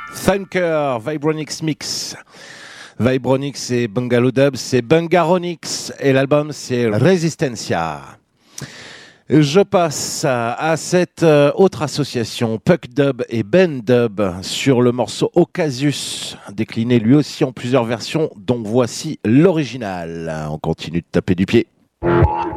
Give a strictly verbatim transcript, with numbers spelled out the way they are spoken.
Thunker, Vibronix Mix. Vibronix et Bungalow Dub, c'est Bungaronix et l'album c'est Resistencia. Je passe à cette autre association, Puck Dub et Ben Dub, sur le morceau Ocasius, décliné lui aussi en plusieurs versions, dont voici l'original. On continue de taper du pied.